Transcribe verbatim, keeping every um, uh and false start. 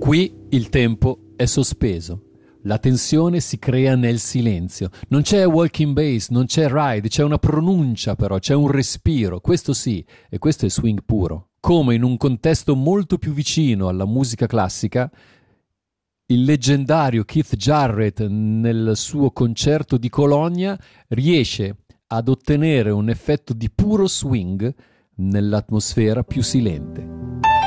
Qui il tempo è sospeso. La tensione si crea nel silenzio. Non c'è walking bass, non c'è ride, c'è una pronuncia però, c'è un respiro. Questo sì, e questo è swing puro. Come in un contesto molto più vicino alla musica classica, il leggendario Keith Jarrett nel suo concerto di Cologna riesce ad ottenere un effetto di puro swing nell'atmosfera più silente.